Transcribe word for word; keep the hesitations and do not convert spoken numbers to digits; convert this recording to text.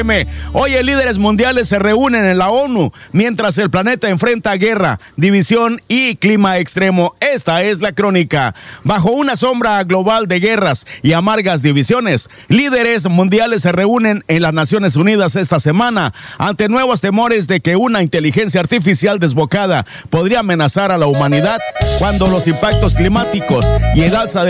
Oye, líderes mundiales se reúnen en la ONU mientras el planeta enfrenta guerra, división y clima extremo. Esta es la crónica. Bajo una sombra global de guerras y amargas divisiones, líderes mundiales se reúnen en las Naciones Unidas esta semana ante nuevos temores de que una inteligencia artificial desbocada podría amenazar a la humanidad cuando los impactos climáticos y el alza de